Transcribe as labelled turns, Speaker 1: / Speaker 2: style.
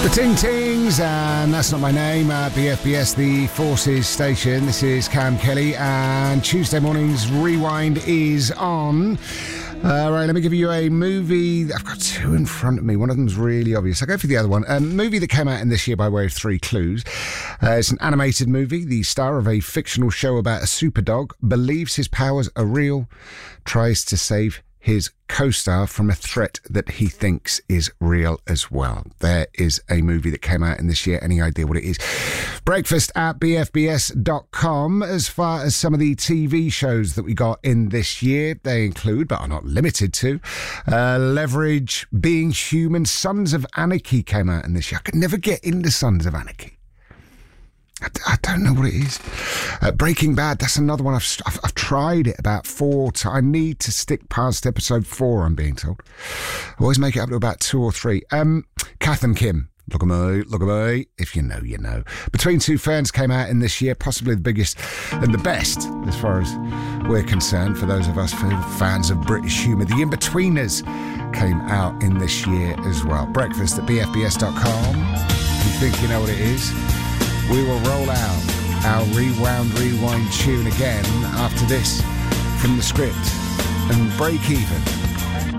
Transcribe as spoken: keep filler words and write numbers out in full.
Speaker 1: Ting Tings, and That's Not My Name at B F B S, the Forces station. This is Cam Kelly, and Tuesday morning's Rewind is on. Uh, right, let me give you a movie. I've got two in front of me. One of them's really obvious. I'll go for the other one. A movie that came out in this year by way of three clues. Uh, it's an animated movie. The star of a fictional show about a super dog believes his powers are real, tries to save his co-star from a threat that he thinks is real as well. There is a movie that came out in this year. Any idea what it is? Breakfast at b f b s dot com. As far as some of the T V shows that we got in this year, they include, but are not limited to, uh, Leverage, Being Human, Sons of Anarchy came out in this year. I could never get into Sons of Anarchy. I, I don't know what it is. Uh, Breaking Bad, that's another one. I've, I've, I've tried it about four times. I need to stick past episode four, I'm being told. I always make it up to about two or three. Um, Kath and Kim, look at me, look at me. If you know, you know. Between Two Ferns came out in this year, possibly the biggest and the best, as far as we're concerned, for those of us fans of British humour. The In-Betweeners came out in this year as well. Breakfast at b f b s dot com. You think you know what it is? We will roll out our Rewound Rewind tune again after this from the script and Break Even.